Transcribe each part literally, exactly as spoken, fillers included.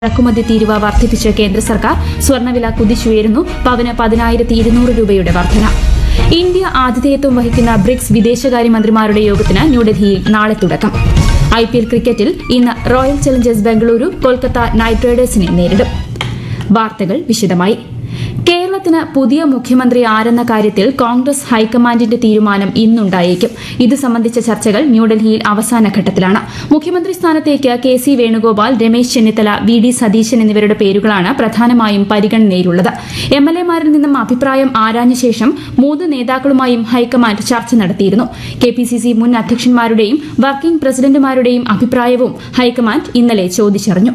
ഇറക്കുമതി തീരുവ വർദ്ധിപ്പിച്ച് കേന്ദ്ര സർക്കാർ. സ്വർണ്ണവില കുതിച്ചുയരുന്നു. പവന് പതിനായിരത്തി ഇരുന്നൂറ് രൂപയുടെ വർധന. ഇന്ത്യ ആതിഥേയത്വം വഹിക്കുന്ന ബ്രിക്സ് വിദേശകാര്യമന്ത്രിമാരുടെ യോഗത്തിന് ന്യൂഡൽഹിയിൽ നാളെ തുടക്കം. ഐ പി എൽ ക്രിക്കറ്റിൽ ഇന്ന് royal Challengers Bengaluru Kolkata night റൈഡേഴ്സിനെ നേരിടും. വാർത്തകൾ വിശദമായി. കേരളത്തിന് പുതിയ മുഖ്യമന്ത്രി ആരെന്ന കാര്യത്തിൽ കോൺഗ്രസ് ഹൈക്കമാൻഡിന്റെ തീരുമാനം ഇന്നുണ്ടായേക്കും. ഇത് സംബന്ധിച്ച ചർച്ചകൾ ന്യൂഡൽഹിയിൽ അവസാന ഘട്ടത്തിലാണ്. മുഖ്യമന്ത്രി സ്ഥാനത്തേക്ക് K C Venugopal, Ramesh Chennithala, V D Satheesan എന്നിവരുടെ പേരുകളാണ് പ്രധാനമായും പരിഗണനയിലുള്ളത്. എം എൽ എമാരിൽ നിന്നും അഭിപ്രായം ആരാഞ്ഞ ശേഷം മൂന്ന് നേതാക്കളുമായും ഹൈക്കമാൻഡ് ചർച്ച നടത്തിയിരുന്നു. കെ പി സി സി മുൻ അധ്യക്ഷന്മാരുടെയും വർക്കിംഗ് പ്രസിഡന്റുമാരുടെയും അഭിപ്രായവും ഹൈക്കമാൻഡ് ഇന്നലെ ചോദിച്ചറിഞ്ഞു.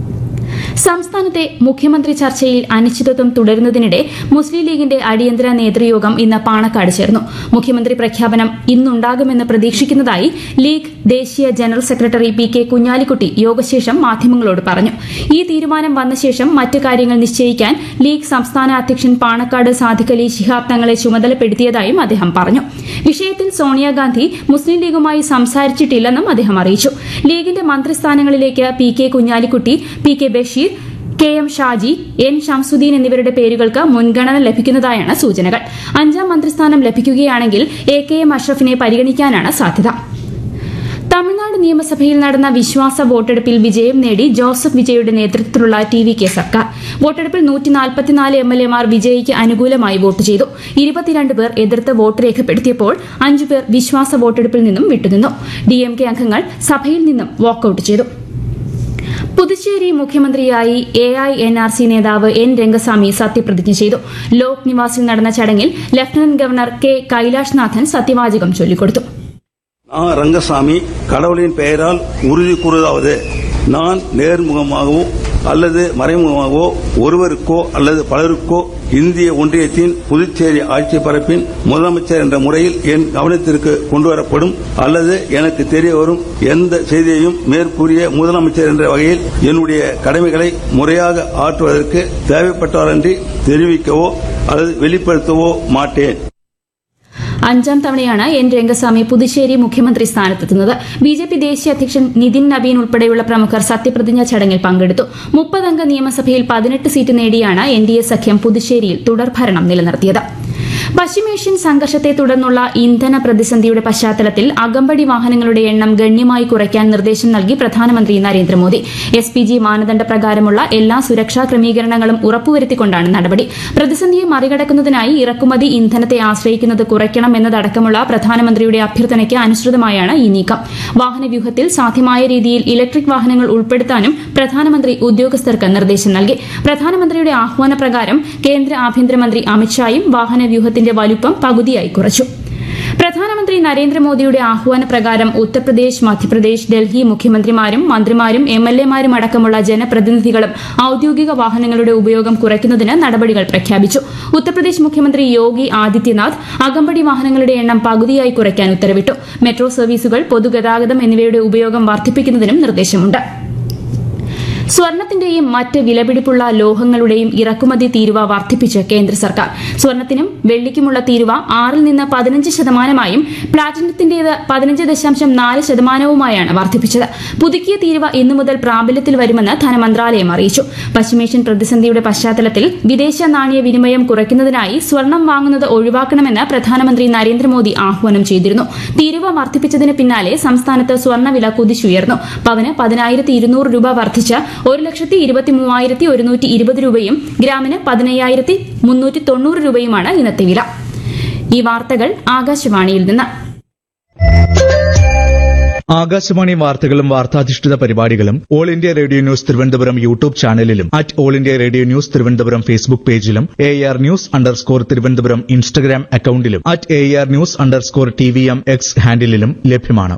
സംസ്ഥാനത്തെ മുഖ്യമന്ത്രി ചർച്ചയിൽ അനിശ്ചിതത്വം തുടരുന്നതിനിടെ മുസ്ലിം ലീഗിന്റെ അടിയന്തര നേതൃയോഗം ഇന്ന് പാണക്കാട് ചേർന്നു. മുഖ്യമന്ത്രി പ്രഖ്യാപനം ഇന്നുണ്ടാകുമെന്ന് പ്രതീക്ഷിക്കുന്നതായി ലീഗ് ദേശീയ general secretary P K Kunhalikutty യോഗശേഷം മാധ്യമങ്ങളോട് പറഞ്ഞു. ഈ തീരുമാനം വന്ന ശേഷം മറ്റ് കാര്യങ്ങൾ നിശ്ചയിക്കാൻ ലീഗ് സംസ്ഥാന അധ്യക്ഷൻ പാണക്കാട് സാദിഖ് അലി ശിഹാബ് തങ്ങളെ ചുമതലപ്പെടുത്തിയതായും അദ്ദേഹം പറഞ്ഞു. വിഷയത്തിൽ സോണിയാഗാന്ധി മുസ്ലിം ലീഗുമായി സംസാരിച്ചിട്ടില്ലെന്നും അദ്ദേഹം അറിയിച്ചു. ലീഗിന്റെ മന്ത്രിസ്ഥാനങ്ങളിലേക്ക് P K Kunhalikutty, P K Basheer, K M Shaji, N Shamsuddin എന്നിവരുടെ പേരുകൾക്ക് മുൻഗണന ലഭിക്കുന്നതായാണ് സൂചനകൾ. അഞ്ചാം മന്ത്രിസ്ഥാനം ലഭിക്കുകയാണെങ്കിൽ എ കെ എം അഷ്റഫിനെ പരിഗണിക്കാനാണ് സാധ്യത. തമിഴ്നാട് നിയമസഭയിൽ നടന്ന വിശ്വാസ വോട്ടെടുപ്പിൽ വിജയം നേടി ജോസഫ് വിജയുടെ നേതൃത്വത്തിലുള്ള ടി വി കെ സർക്കാർ. വോട്ടെടുപ്പിൽ നൂറ്റി നാൽപ്പത്തിനാല് എം എൽ എമാർ വിജയിക്ക് അനുകൂലമായി വോട്ട് ചെയ്തു. ഇരുപത്തിരണ്ട് പേർ എതിർത്ത് വോട്ട് രേഖപ്പെടുത്തിയപ്പോൾ അഞ്ചു പേർ വിശ്വാസ വോട്ടെടുപ്പിൽ നിന്നും വിട്ടുനിന്നു. ഡി എം കെ അംഗങ്ങൾ സഭയിൽ നിന്നും വാക്കൌട്ട് ചെയ്തു. പുതുച്ചേരി മുഖ്യമന്ത്രിയായി A I N R C നേതാവ് എൻ രംഗസ്വാമി സത്യപ്രതിജ്ഞ ചെയ്തു. ലോക് നിവാസിൽ നടന്ന ചടങ്ങിൽ ലഫ്റ്റനന്റ് ഗവർണർ കെ കൈലാഷ്നാഥൻ സത്യവാചകം ചൊല്ലിക്കൊടുത്തു. நான் ரங்கசாமி கடவுளின் பெயரால் உறுதி கூறுவதாவது, நான் நேர்முகமாகவோ அல்லது மறைமுகமாகவோ ஒருவருக்கோ அல்லது பலருக்கோ இந்திய ஒன்றியத்தின் புதுச்சேரி ஆட்சி பரப்பின் முதலமைச்சர் என்ற முறையில் என் கவனத்திற்கு கொண்டுவரப்படும் அல்லது எனக்கு தெரிய வரும் எந்த செய்தியையும் மேற்கூறிய முதலமைச்சர் என்ற வகையில் என்னுடைய கடமைகளை முறையாக ஆற்றுவதற்கு தேவைப்பட்டவரன்றி தெரிவிக்கவோ அல்லது வெளிப்படுத்தவோ மாட்டேன். അഞ്ചാം തവണയാണ് എൻ രംഗസ്വാമി പുതുച്ചേരി മുഖ്യമന്ത്രി സ്ഥാനത്തെത്തുന്നത്. ബി ജെ പി ദേശീയ അധ്യക്ഷൻ നിതിൻ നബീൻ ഉൾപ്പെടെയുള്ള പ്രമുഖർ സത്യപ്രതിജ്ഞാ ചടങ്ങിൽ പങ്കെടുത്തു. മുപ്പതംഗ നിയമസഭയിൽ പതിനെട്ട് സീറ്റ് നേടിയാണ് എൻ ഡി എ സഖ്യം പുതുച്ചേരിയിൽ തുടർഭരണം നിലനിർത്തിയത്. പശ്ചിമേഷ്യൻ സംഘർഷത്തെ തുടർന്നുള്ള ഇന്ധന പ്രതിസന്ധിയുടെ പശ്ചാത്തലത്തിൽ അകമ്പടി വാഹനങ്ങളുടെ എണ്ണം ഗണ്യമായി കുറയ്ക്കാൻ നിർദ്ദേശം നൽകി പ്രധാനമന്ത്രി നരേന്ദ്രമോദി. എസ് പി ജി മാനദണ്ഡ പ്രകാരമുള്ള എല്ലാ സുരക്ഷാ ക്രമീകരണങ്ങളും ഉറപ്പുവരുത്തിക്കൊണ്ടാണ് നടപടി. പ്രതിസന്ധിയെ മറികടക്കുന്നതിനായി ഇറക്കുമതി ഇന്ധനത്തെ ആശ്രയിക്കുന്നത് കുറയ്ക്കണം എന്നതടക്കമുള്ള പ്രധാനമന്ത്രിയുടെ അഭ്യർത്ഥനയ്ക്ക് അനുസൃതമായാണ് ഈ നീക്കം. വാഹനവ്യൂഹത്തിൽ സാധ്യമായ രീതിയിൽ ഇലക്ട്രിക് വാഹനങ്ങൾ ഉൾപ്പെടുത്താനും പ്രധാനമന്ത്രി ഉദ്യോഗസ്ഥർക്ക് നിർദ്ദേശം നൽകി. പ്രധാനമന്ത്രിയുടെ ആഹ്വാനപ്രകാരം കേന്ദ്ര ആഭ്യന്തരമന്ത്രി അമിത്ഷായും വാഹനവ്യൂഹത്തിന്റെ വലുപ്പം പകുതിയായി കുറച്ചു. പ്രധാനമന്ത്രി നരേന്ദ്രമോദിയുടെ ആഹ്വാനപ്രകാരം ഉത്തർപ്രദേശ്, മധ്യപ്രദേശ്, ഡൽഹി മുഖ്യമന്ത്രിമാരും മന്ത്രിമാരും എം എൽ എമാരും അടക്കമുള്ള ജനപ്രതിനിധികളും ഔദ്യോഗിക വാഹനങ്ങളുടെ ഉപയോഗം കുറയ്ക്കുന്നതിന് നടപടികൾ പ്രഖ്യാപിച്ചു. ഉത്തർപ്രദേശ് മുഖ്യമന്ത്രി യോഗി ആദിത്യനാഥ് അകമ്പടി വാഹനങ്ങളുടെ എണ്ണം പകുതിയായി കുറയ്ക്കാൻ ഉത്തരവിട്ടു. മെട്രോ സർവീസുകൾ, പൊതുഗതാഗതം എന്നിവയുടെ ഉപയോഗം വർദ്ധിപ്പിക്കുന്നതിനും നിർദ്ദേശമുണ്ട്. സ്വർണത്തിന്റെയും മറ്റ് വിലപിടിപ്പുള്ള ലോഹങ്ങളുടെയും ഇറക്കുമതി തീരുവ വർദ്ധിപ്പിച്ച് കേന്ദ്ര സർക്കാർ. സ്വർണത്തിനും വെള്ളിക്കുമുള്ള തീരുവ ആറിൽ നിന്ന് പതിനഞ്ച് ശതമാനമായും പ്ലാറ്റിനത്തിന്റേത് പതിനഞ്ച് ദശാംശം നാല് ശതമാനവുമായാണ് വർദ്ധിപ്പിച്ചത്. പുതുക്കിയ തീരുവ ഇന്നു മുതൽ പ്രാബല്യത്തിൽ വരുമെന്ന് ധനമന്ത്രാലയം അറിയിച്ചു. പശ്ചിമേഷ്യൻ പ്രതിസന്ധിയുടെ പശ്ചാത്തലത്തിൽ വിദേശ നാണയ വിനിമയം കുറയ്ക്കുന്നതിനായി സ്വർണം വാങ്ങുന്നത് ഒഴിവാക്കണമെന്ന് പ്രധാനമന്ത്രി നരേന്ദ്രമോദി ആഹ്വാനം ചെയ്തിരുന്നു. തീരുവ വർദ്ധിപ്പിച്ചതിന് പിന്നാലെ സംസ്ഥാനത്ത് സ്വർണ്ണവില കുതിച്ചുയർന്നു. പവന് പതിനായിരത്തി ഇരുന്നൂറ് രൂപ വർദ്ധിച്ച് ഒരു ലക്ഷത്തി ഇരുപത്തി മൂവായിരത്തി ഒരുന്നൂറ്റി ഇരുപത് രൂപയും ഗ്രാമിന് പതിനയ്യായിരത്തി മുന്നൂറ്റി തൊണ്ണൂറ് രൂപയുമാണ് ഇന്നത്തെ വില. ഈ വാർത്തകൾ ആകാശവാണിയിൽ നിന്ന്. ആകാശവാണി വാർത്തകളും വാർത്താധിഷ്ഠിത പരിപാടികളും all India radio news Thiruvananthapuram YouTube ചാനലിലും at all India radio news Thiruvananthapuram Facebook പേജിലും A R news underscore Thiruvananthapuram Instagram അക്കൌണ്ടിലും at A R news underscore T V M X ഹാൻഡിലും ലഭ്യമാണ്.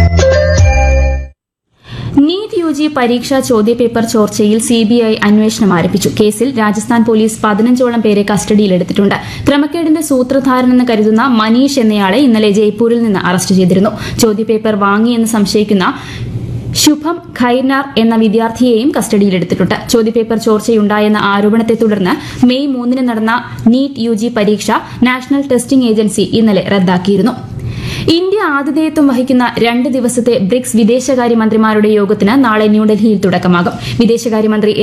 നീറ്റ് യു ജി പരീക്ഷാ ചോദ്യപേപ്പർ ചോർച്ചയിൽ സിബിഐ അന്വേഷണം ആരംഭിച്ചു. കേസിൽ രാജസ്ഥാൻ പോലീസ് പതിനഞ്ചോളം പേരെ കസ്റ്റഡിയിലെടുത്തിട്ടുണ്ട്. ക്രമക്കേടിന്റെ സൂത്രധാരനെന്ന് കരുതുന്ന മനീഷ് എന്നയാളെ ഇന്നലെ ജയ്പൂരിൽ നിന്ന് അറസ്റ്റ് ചെയ്തിരുന്നു. ചോദ്യപേപ്പർ വാങ്ങിയെന്ന് സംശയിക്കുന്ന ശുഭം ഖൈർനാർ എന്ന വിദ്യാർത്ഥിയെയും കസ്റ്റഡിയിലെടുത്തിട്ടുണ്ട്. ചോദ്യപേപ്പർ ചോർച്ചയുണ്ടായെന്ന ആരോപണത്തെ തുടർന്ന് മെയ് മൂന്നിന് നടന്ന നീറ്റ് യു ജി പരീക്ഷ നാഷണൽ ടെസ്റ്റിംഗ് ഏജൻസി ഇന്നലെ റദ്ദാക്കിയിരുന്നു. ഇന്ത്യ ആതിഥേയത്വം വഹിക്കുന്ന രണ്ട് ദിവസത്തെ ബ്രിക്സ് വിദേശകാര്യമന്ത്രിമാരുടെ യോഗത്തിന് നാളെ ന്യൂഡൽഹിയിൽ തുടക്കമാകും. വിദേശകാര്യമന്ത്രി